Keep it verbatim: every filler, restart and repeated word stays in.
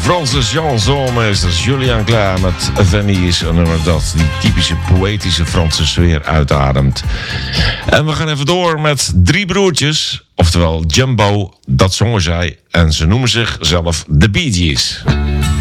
Franse chansonmeesters Julien Clerc met Venise, een nummer dat die typische poëtische Franse sfeer uitademt. En we gaan even door met drie broertjes, oftewel Jumbo, dat zongen zij. En ze noemen zichzelf de Bee Gees.